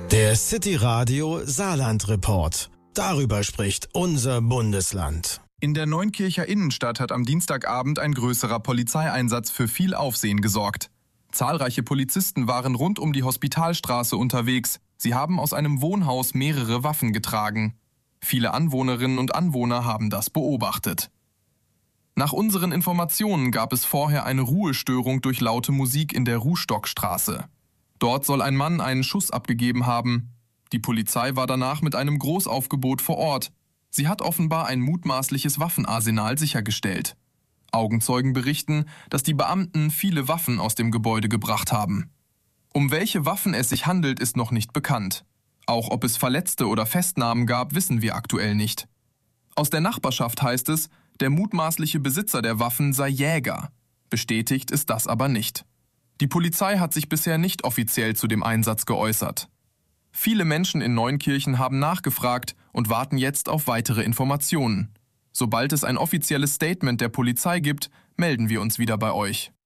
Der City Radio Saarland Report. Darüber spricht unser Bundesland. In der Neunkircher Innenstadt hat am Dienstagabend ein größerer Polizeieinsatz für viel Aufsehen gesorgt. Zahlreiche Polizisten waren rund um die Hospitalstraße unterwegs. Sie haben aus einem Wohnhaus mehrere Waffen getragen. Viele Anwohnerinnen und Anwohner haben das beobachtet. Nach unseren Informationen gab es vorher eine Ruhestörung durch laute Musik in der Ruhstockstraße. Dort soll ein Mann einen Schuss abgegeben haben. Die Polizei war danach mit einem Großaufgebot vor Ort. Sie hat offenbar ein mutmaßliches Waffenarsenal sichergestellt. Augenzeugen berichten, dass die Beamten viele Waffen aus dem Gebäude gebracht haben. Um welche Waffen es sich handelt, ist noch nicht bekannt. Auch ob es Verletzte oder Festnahmen gab, wissen wir aktuell nicht. Aus der Nachbarschaft heißt es, der mutmaßliche Besitzer der Waffen sei Jäger. Bestätigt ist das aber nicht. Die Polizei hat sich bisher nicht offiziell zu dem Einsatz geäußert. Viele Menschen in Neunkirchen haben nachgefragt und warten jetzt auf weitere Informationen. Sobald es ein offizielles Statement der Polizei gibt, melden wir uns wieder bei euch.